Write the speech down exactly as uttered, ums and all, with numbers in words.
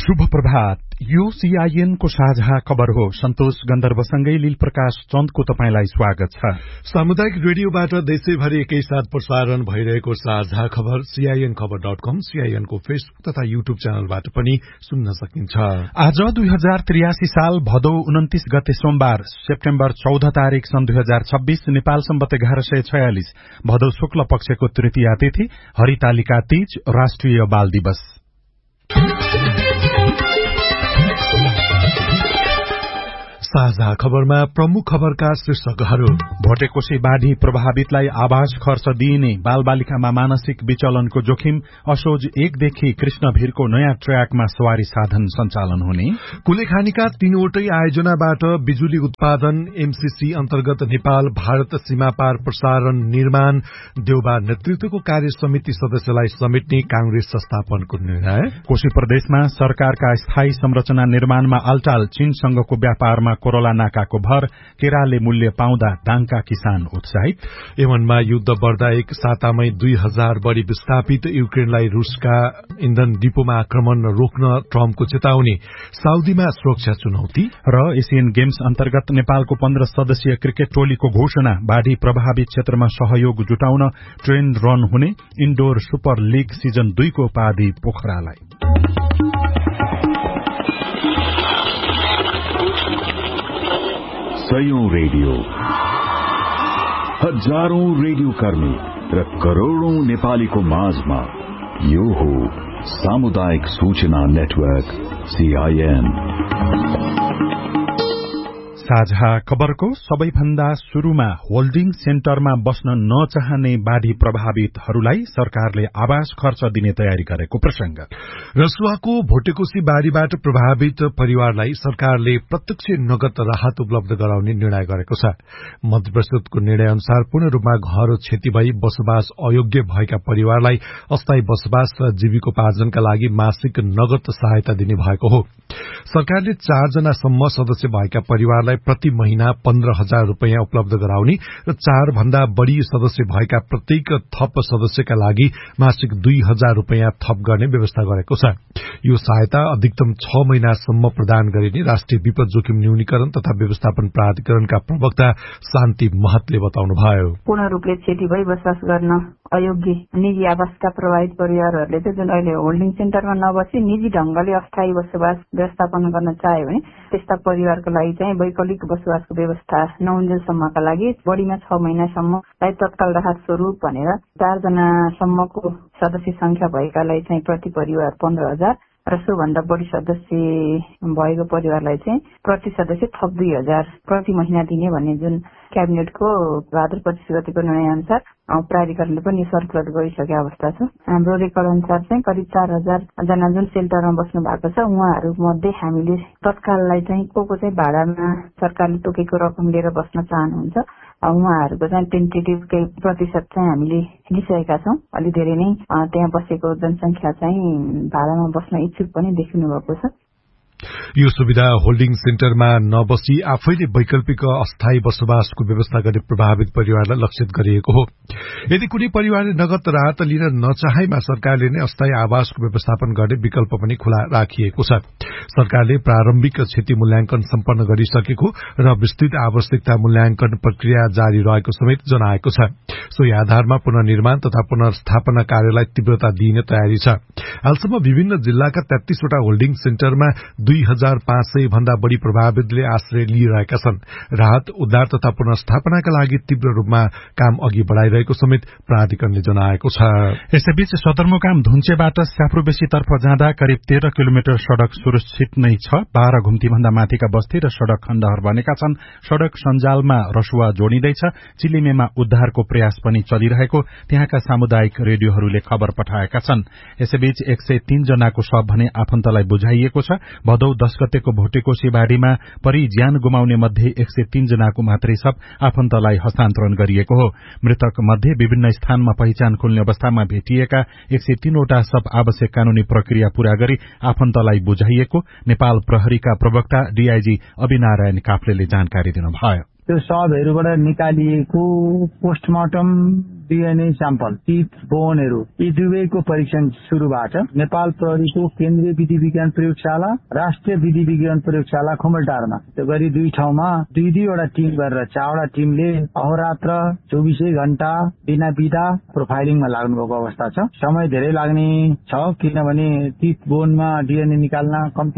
शुभ प्रभात। यो सीआईएन को साझा खबर हो। सन्तोष गन्धर्वसँगै लील प्रकाश चन्दको तपाईंलाई स्वागत छ। सामुदायिक रेडियोबाट देशैभरि एकैसाथ प्रसारण भइरहेको साझा खबर सीआईएन खबर डट कम, सीआईएन को फेसबुक तथा युट्युब च्यानलबाट पनि सुन्न सकिन्छ। आज दुई हजार त्रियासी साल भदौ उन्तिस गते सोमबार, सेप्टेम्बर चौध तारीक सन् दुई हजार छब्बीस, नेपाल सम्बत एघार सय छयालिस, भदौ शुक्ल पक्षको तृतीया तिथि, हरितालिका तीज, राष्ट्रिय बाल दिवस। साझा खबरमा प्रमुख खबरका शीर्षकहरू। भोटेकोशी बाढ़ी प्रभावितलाई आवास खर्च दिइने, बालबालिकामा मानसिक विचलनको जोखिम, असोज एकदेखि कृष्णभिरको नयाँ ट्र्याकमा सवारी साधन सञ्चालन हुने, कुलेखानीका तीनवटै आयोजनाबाट बिजुली उत्पादन, एमसीसी अन्तर्गत नेपाल भारत सीमापार प्रसारण निर्माण, देउबा नेतृत्वको कार्य समिति सदस्यलाई समेट्ने कांग्रेस संस्थापनको निर्णय, कोशी प्रदेशमा सरकारका स्थायी संरचना निर्माणमा अल्टाल, चीनसँगको व्यापारमा कोरोला नाकाको भर, केराले मूल्य पाउँदा दाङका किसान उत्साहित, यमनमा युद्ध बढ्दा एक सातामै दुई हजार बढ़ी विस्थापित, युक्रेनलाई रूसका इन्धन डिपोमा आक्रमण रोक्न ट्रम्पको चेतावनी, साउदीमा सुरक्षा चुनौती र एसियन गेम्स अन्तर्गत नेपालको पन्ध्र सदस्यीय क्रिकेट टोलीको घोषणा। बाढ़ी प्रभावित क्षेत्रमा सहयोग जुटाउन ट्रेन रन हुने, इन्डोर सुपर लीग सिजन दुईको उपाधि पोखरालाई। सयौं रेडियो, हजारौं रेडियो कर्मी र करोड़ौं नेपालीको माझमा यो हो सामुदायिक सूचना नेटवर्क सीआईएन। साझा खबरको सबैभन्दा शुरूमा होल्डिङ सेन्टरमा बस्न नचाहने बाढ़ी प्रभावितहरूलाई सरकारले आवास खर्च दिने तयारी गरेको प्रसंग। रसुवाको भोटेकोशी बाढ़ीबाट प्रभावित परिवारलाई सरकारले प्रत्यक्ष नगद राहत उपलब्ध गराउने निर्णय गरेको छ। मन्त्री परिषदको निर्णय अनुसार पूर्ण रूपमा घर क्षति भई बसोबास अयोग्य भएका परिवारलाई अस्थायी बसोबास र जीविकोपार्जनका लागि मासिक नगद सहायता दिने भएको हो। सरकारले चारजनासम्म सदस्य भएका परिवारलाई प्रति महिना पन्ध्र हजार रूपियाँ उपलब्ध गराउने र चार भन्दा बढ़ी सदस्य भएका प्रत्येक थप सदस्यका लागि मासिक दुई हजार रूपियाँ थप गर्ने व्यवस्था गरेको छ। यो सहायता अधिकतम छ महिनासम्म प्रदान गरिने राष्ट्रिय विपद जोखिम न्यूनीकरण तथा व्यवस्थापन प्राधिकरणका प्रवक्ता शान्ति महतले बताउनुभयो। पूर्ण रूपले क्षति भई बसोबास गर्न अयोग्य निजी आवासका प्रभावित परिवारहरूले चाहिँ जुन अहिले होल्डिङ सेन्टरमा नबसी निजी ढंगले अस्थायी बसोबास व्यवस्थापन गर्न चाह्यो भने त्यस्ता परिवारको लागि चाहिँ वैकल्पिक बसोबासको व्यवस्था नहुन्जेलसम्मका लागि बढ़ीमा छ महिनासम्मलाई तत्काल राहत स्वरूप भनेर चारजनासम्मको सदस्य संख्या भएकालाई चाहिँ प्रति परिवार पन्ध्र हजार र सोभन्दा बढ़ी सदस्य भएको परिवारलाई चाहिँ प्रति सदस्य थप दुई हजार प्रति महिना दिने भन्ने जुन क्याबिनेटको भाद्र पच्चीस गतिको निर्णय अनुसार प्राधिकरणले पनि सर्कुलर गरिसकेको अवस्था छ। हाम्रो रेकर्ड अनुसार चाहिँ करिब चार हजार जना जुन सेल्टरमा बस्नु भएको छ उहाँहरू मध्ये हामीले तत्काललाई चाहिँ को को चाहिँ भाडामा सरकारले तोकेको रकम लिएर बस्न चाहनुहुन्छ उहाँहरूको चाहिँ टेन्टेटिभ प्रतिशत चाहिँ हामीले लिइसकेका छौं। अलि धेरै नै त्यहाँ बसेको जनसंख्या चाहिँ भाडामा बस्न इच्छुक पनि देखिनु भएको छ। यो सुविधा होल्डिङ सेन्टरमा नबसी आफैले वैकल्पिक अस्थायी बसोबासको व्यवस्था गर्ने प्रभावित परिवारलाई लक्षित गरिएको हो। यदि कुनै परिवारले नगद राहत लिन नचाहेमा सरकारले नै अस्थायी आवासको व्यवस्थापन गर्ने विकल्प पनि खुला राखिएको छ। सरकारले प्रारम्भिक क्षति मूल्याङ्कन सम्पन्न गरिसकेको र विस्तृत आवश्यकता मूल्याङ्कन प्रक्रिया जारी रहेको समेत जनाएको छ। सोही आधारमा पुनर्निर्माण तथा पुनर्स्थापना कार्यलाई तीव्रता दिइने तयारी छ। हालसम्म विभिन्न जिल्लाका तेत्तीसवटा होल्डिङ सेन्टरमा दुई हजार पाँच सय भन्दा बढ़ी प्रभावितले आश्रय लिइरहेका छन्। राहत उद्धार तथा पुनर्स्थापनाका लागि तीव्र रूपमा काम अघि बढ़ाइरहेको समेत प्राधिकरणले जनाएको छ। यसैबीच सदरमुकाम धुन्चेबाट स्याफ्रुबेसीतर्फ जाँदा करिब तेह्र किलोमिटर सड़क सुरक्षित नै छ। बाह्र घुम्ती भन्दा माथिका बस्ती र सड़क खण्डहर बनेका छन्। सड़क सञ्जालमा रसुवा जोडिँदैछ। चिलिमेमा उद्धारको प्रयास पनि चलिरहेको त्यहाँका सामुदायिक रेडियोहरूले खबर पठाएका छन्। यसैबीच एक सय तीन जनाको शव भने आफन्तलाई बुझाइएको छ। भदौ दश गतेको भोटेकोशी बाढ़ीमा परि ज्यान गुमाउने मध्ये एक सय तीन जनाको मात्रै शव आफन्तलाई हस्तान्तरण गरिएको हो। मृतक मध्ये विभिन्न स्थानमा पहिचान खोल्ने अवस्थामा भेटिएका एक सय तीनवटा शव आवश्यक कानूनी प्रक्रिया पूरा गरी आफन्तलाई बुझाइएको नेपाल प्रहरीका प्रवक्ता डीआईजी अभिनारायण काफ्लेले जानकारी दिनुभयो। त्यो शवहरूबाट निकालिएको पोस्टमार्टम डीएनए स्याम्पल टिप बोनहरू यी दुवैको परीक्षण सुरुबाट नेपाल प्रहरीको केन्द्रीय विधि विज्ञान प्रयोगशाला राष्ट्रिय विधि विज्ञान प्रयोगशाला खुमलटारमा त्यो गरी दुई ठाउँमा दुई दुईवटा टिम गरेर चारवटा टिमले अहोरात्र चौबिसै घण्टा बिना बिदा प्रोफाइलिङमा लाग्नुभएको अवस्था छ। समय धेरै लाग्ने छ किनभने टिप बोनमा डीएनए निकाल्न कम्ती